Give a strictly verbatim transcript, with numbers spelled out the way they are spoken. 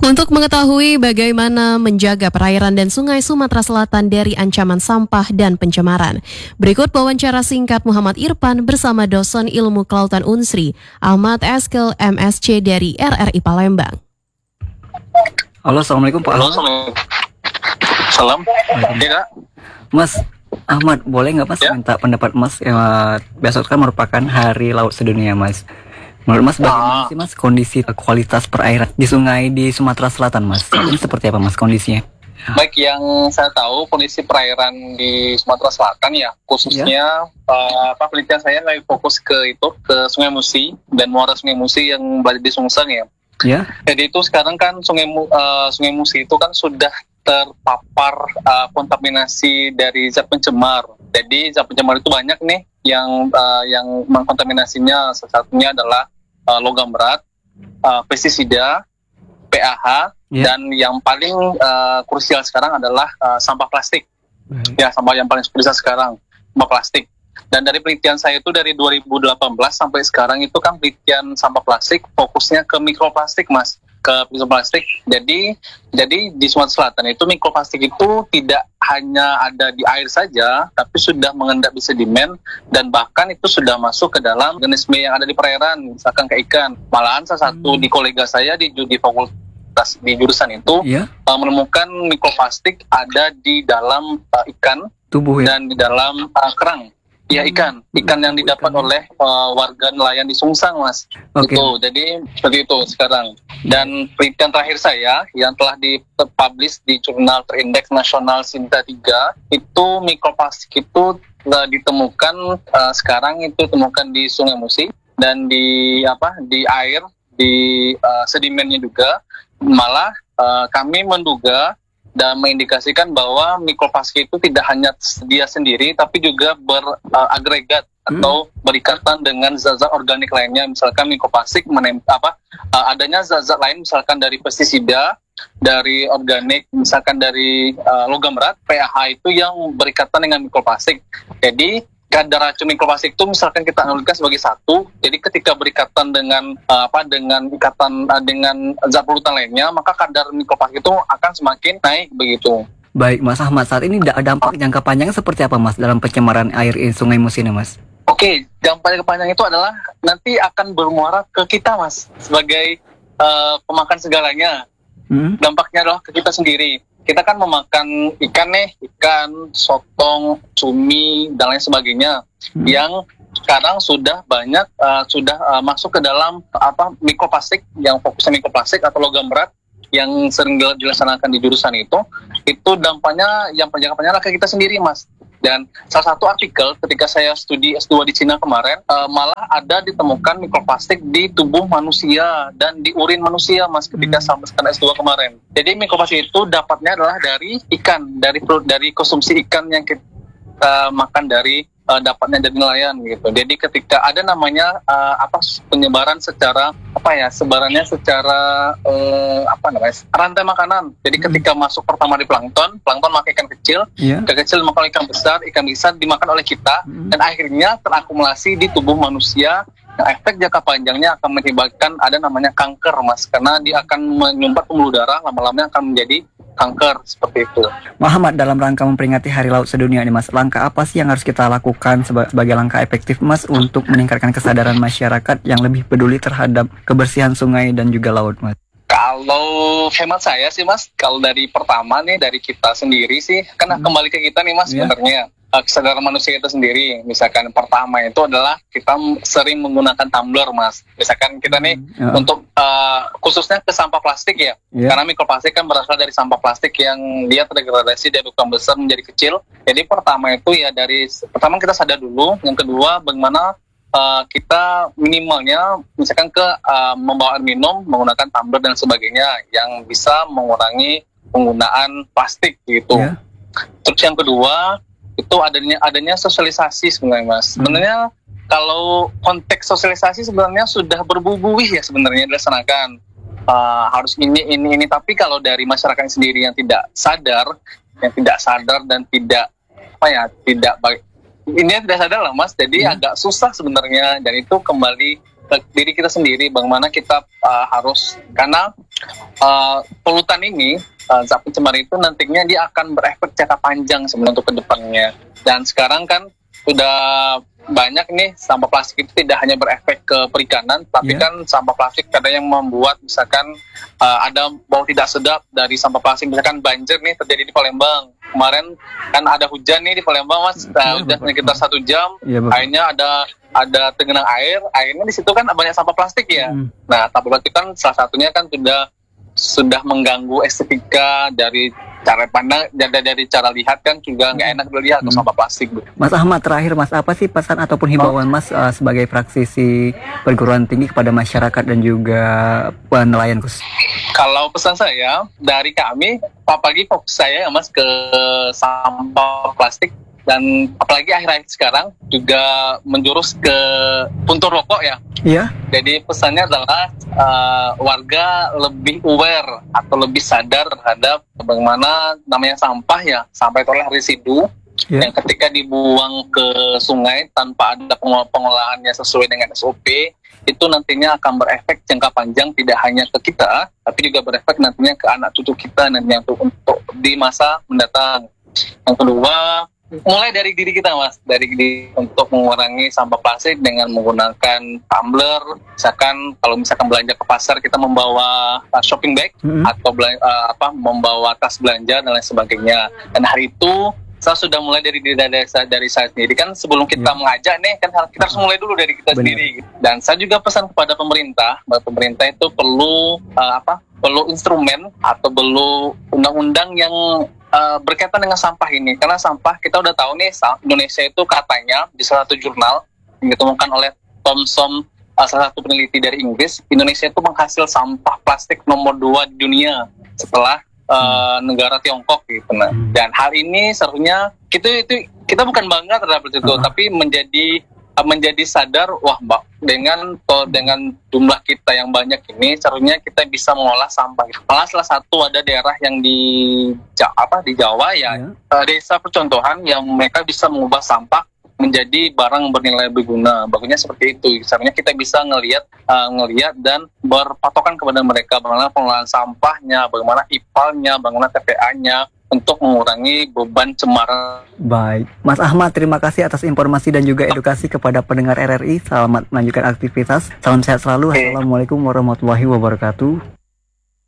Untuk mengetahui bagaimana menjaga perairan dan sungai Sumatera Selatan dari ancaman sampah dan pencemaran, berikut wawancara singkat Muhammad Irfan bersama dosen ilmu kelautan Unsri, Ahmad Eskel M S C dari R R I Palembang. Halo, Assalamualaikum Pak Ahmad. Halo, Salam. Ya, Mas Ahmad, boleh nggak Mas ya? minta pendapat Mas? Ya, besok kan merupakan Hari Laut Sedunia, Mas. Menurut Mas bagaimana Ah. sih Mas kondisi kualitas perairan di sungai di Sumatera Selatan, Mas? Ini seperti apa Mas kondisinya? Baik, yang saya tahu kondisi perairan di Sumatera Selatan ya, khususnya eh, apa penelitian saya lagi fokus ke itu ke Sungai Musi dan muara Sungai Musi yang berada di Sungsang ya. Ya, Jadi itu sekarang kan Sungai Mu- eh, Sungai Musi itu kan sudah terpapar eh, kontaminasi dari zat pencemar. Jadi zat pencemar itu banyak nih yang eh, yang mengkontaminasinya. Salah satunya adalah eh, logam berat, eh, pestisida, P A H, Ya. dan yang paling eh, krusial sekarang adalah eh, sampah plastik. Ya, sampah yang paling krusial sekarang, sampah plastik. Dan dari penelitian saya itu dari dua ribu delapan belas sampai sekarang itu kan penelitian sampah plastik fokusnya ke mikroplastik, Mas. Ke mikroplastik. Jadi jadi di Sumatera Selatan itu mikroplastik itu tidak hanya ada di air saja, tapi sudah mengendap di sedimen dan bahkan itu sudah masuk ke dalam organisme yang ada di perairan, misalkan ke ikan. Malahan salah satu Hmm. di kolega saya di di fakultas di jurusan itu ya, uh, menemukan mikroplastik ada di dalam uh, ikan tubuh ya. dan di dalam uh, kerang. Ya, ikan, ikan yang didapat Ikan. oleh uh, warga nelayan di Sungsang, Mas. Oke. Itu, jadi seperti itu sekarang. Dan penelitian terakhir saya yang telah dipublish di jurnal terindeks nasional Sinta tiga, itu mikroplastik itu uh, ditemukan uh, sekarang itu ditemukan di Sungai Musi dan di apa di air, di uh, sedimennya juga. Malah uh, kami menduga dan mengindikasikan bahwa mikroplastik itu tidak hanya dia sendiri tapi juga beragregat Hmm. atau berikatan dengan zat-zat organik lainnya. Misalkan mikroplastik menem apa uh, adanya zat-zat lain misalkan dari pestisida, dari organik, misalkan dari uh, logam berat, P A H itu yang berikatan dengan mikroplastik. Jadi kadar racun mikroplastik itu misalkan kita analogikan sebagai satu, jadi ketika berikatan dengan uh, apa dengan ikatan uh, dengan zat polutan lainnya, maka kadar mikroplastik itu akan semakin naik begitu. Baik Mas Ahmad, saat ini da- dampak jangka panjangnya seperti apa Mas dalam pencemaran air di Sungai Musi ini, Mas? Oke, yang paling panjang itu adalah nanti akan bermuara ke kita, Mas, sebagai uh, pemakan segalanya. Hmm? Dampaknya adalah ke kita sendiri. Kita kan memakan ikan nih, ikan, sotong, cumi, dan lain sebagainya, Hmm. yang sekarang sudah banyak uh, sudah uh, masuk ke dalam apa mikroplastik, yang fokusnya mikroplastik atau logam berat yang sering dil- dilaksanakan di jurusan itu, itu dampaknya yang jangka panjang adalah ke kita sendiri, Mas. Dan salah satu artikel ketika saya studi S dua di Cina kemarin, uh, malah ada ditemukan mikroplastik di tubuh manusia dan di urin manusia, Mas, ketika Hmm. sampai S dua kemarin. Jadi mikroplastik itu dapatnya adalah dari ikan, dari pro- dari konsumsi ikan yang kita makan dari uh, dapatnya dari nelayan gitu. Jadi ketika ada namanya uh, apa penyebaran secara apa ya, sebarannya secara uh, apa namanya rantai makanan. Jadi Hmm. ketika masuk pertama di plankton, plankton makan ikan kecil, Ya. ikan kecil makan ikan besar, ikan besar dimakan oleh kita, Hmm. dan akhirnya terakumulasi di tubuh manusia. Yang efek jangka panjangnya akan mengakibatkan ada namanya kanker, Mas, karena dia akan menyumbat pembuluh darah, lama-lama akan menjadi kanker seperti itu. Muhammad, dalam rangka memperingati Hari Laut Sedunia ini Mas, langkah apa sih yang harus kita lakukan seba- sebagai langkah efektif Mas untuk meningkatkan kesadaran masyarakat yang lebih peduli terhadap kebersihan sungai dan juga laut, Mas? Kalau hemat saya sih, Mas, kalau dari pertama nih dari kita sendiri sih, kan Hmm. kembali ke kita nih, Mas, Iya. sebenarnya. Eh, kesadaran manusia itu sendiri. Misalkan pertama itu adalah kita m- sering menggunakan tumbler, Mas. Misalkan kita nih Ya. untuk eh, khususnya ke sampah plastik ya. Ya. Karena mikroplastik kan berasal dari sampah plastik yang dia terdegradasi dari ukuran besar menjadi kecil. Jadi pertama itu ya dari pertama kita sadar dulu. Yang kedua bagaimana eh, kita minimalnya misalkan ke eh, membawa air minum menggunakan tumbler dan sebagainya yang bisa mengurangi penggunaan plastik gitu. Ya. Terus yang kedua itu adanya adanya sosialisasi sebenarnya, Mas. Hmm. Sebenarnya kalau konteks sosialisasi sebenarnya sudah berbubuih ya sebenarnya dilaksanakan. Uh, harus ini ini ini tapi kalau dari masyarakat sendiri yang tidak sadar, yang tidak sadar dan tidak apa ya tidak baik ini tidak sadar lah, Mas. Jadi Hmm. agak susah sebenarnya, dan itu kembali ke diri kita sendiri, bagaimana kita uh, harus, karena uh, polutan ini, uh, zat pencemar itu nantinya dia akan berefek jangka panjang sebenarnya untuk kedepannya. Dan sekarang kan sudah banyak nih sampah plastik itu tidak hanya berefek ke perikanan, tapi yeah. kan sampah plastik ada yang membuat misalkan uh, ada bau tidak sedap dari sampah plastik. Misalkan banjir nih terjadi di Palembang kemarin, kan ada hujan nih di Palembang mas, uh, yeah, hujan sekitar satu jam, yeah, akhirnya ada ada tergenang air, airnya di situ kan banyak sampah plastik ya. Mm. Nah sampah plastik kan salah satunya kan sudah sudah mengganggu estetika dari cara pandang, dari, dari cara lihat kan juga nggak enak dilihat hmm. sampah plastik. Mas Ahmad, terakhir Mas, apa sih pesan ataupun himbauan Mas uh, sebagai praktisi perguruan tinggi kepada masyarakat dan juga nelayan khusus? Kalau pesan saya dari kami, apalagi fokus saya ya Mas ke sampah plastik, dan apalagi akhir-akhir sekarang juga menjurus ke puntur rokok ya. Iya. Jadi pesannya adalah uh, warga lebih aware atau lebih sadar terhadap bagaimana namanya sampah ya. Sampah itu adalah residu yeah. yang ketika dibuang ke sungai tanpa ada pengolahannya sesuai dengan S O P, itu nantinya akan berefek jangka panjang tidak hanya ke kita, tapi juga berefek nantinya ke anak cucu kita nantinya untuk, untuk di masa mendatang. Yang kedua, mulai dari diri kita mas, dari diri untuk mengurangi sampah plastik dengan menggunakan tumbler. Misalkan kalau misalkan belanja ke pasar kita membawa uh, shopping bag mm-hmm. atau belanja, uh, apa membawa tas belanja dan lain sebagainya. Dan hari itu saya sudah mulai dari diri dari, dari saya sendiri kan, sebelum kita yeah. mengajak nih kan kita harus mulai dulu dari kita Benar. sendiri. Dan saya juga pesan kepada pemerintah, bahwa pemerintah itu perlu uh, apa? perlu instrumen atau perlu undang-undang yang uh, berkaitan dengan sampah ini. Karena sampah kita udah tahu nih, Indonesia itu katanya di salah satu jurnal yang ditemukan oleh Thomson, uh, salah satu peneliti dari Inggris, Indonesia itu menghasil sampah plastik nomor dua di dunia setelah uh, negara Tiongkok gitu. Nah, dan hal ini seharusnya kita itu kita bukan bangga terhadap itu, uh-huh. tapi menjadi menjadi sadar, wah mbak, dengan to, dengan jumlah kita yang banyak ini, seharusnya kita bisa mengolah sampah. Malah salah satu ada daerah yang di apa di Jawa ya, yeah. uh, desa percontohan yang mereka bisa mengubah sampah menjadi barang bernilai berguna. Bagusnya seperti itu. Seharusnya kita bisa ngelihat, uh, ngelihat dan berpatokan kepada mereka bagaimana pengelolaan sampahnya, bagaimana I P A-nya, bagaimana T P A-nya, untuk mengurangi beban cemara. Baik, Mas Ahmad, terima kasih atas informasi dan juga edukasi kepada pendengar R R I. Selamat melanjutkan aktivitas. Salam sehat selalu. Assalamualaikum warahmatullahi wabarakatuh.